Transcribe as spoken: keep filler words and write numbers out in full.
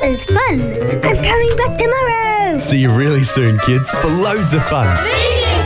was fun. I'm coming back tomorrow. See you really soon, kids, for loads of fun. See you!